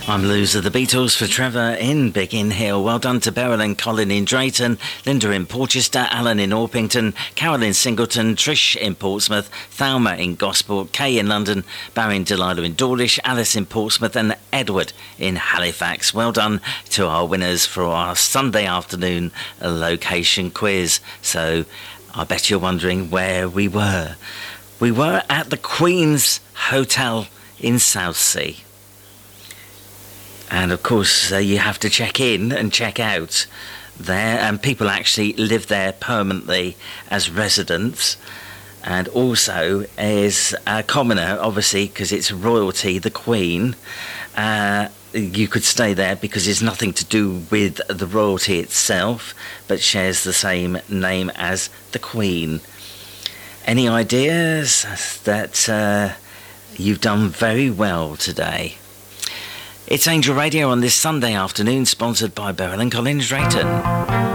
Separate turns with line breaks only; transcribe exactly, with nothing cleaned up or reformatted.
I'm Loser the Beatles for Trevor in Biggin Hill. Well done to Beryl and Colin in Drayton, Linda in Porchester, Alan in Orpington, Carol in Singleton, Trish in Portsmouth, Thelma in Gosport, Kay in London, Barry and Delilah in Dawlish, Alice in Portsmouth and Edward in Halifax. Well done to our winners for our Sunday afternoon location quiz. So I bet you're wondering where we were. We were at the Queen's Hotel in Southsea. And of course, uh, you have to check in and check out there, and people actually live there permanently as residents. And also, as a commoner, obviously, because it's royalty, the Queen, uh, you could stay there because it's nothing to do with the royalty itself, but shares the same name as the Queen. Any ideas? That uh, you've done very well today. It's Angel Radio on this Sunday afternoon, sponsored by Beryl and Collins Drayton.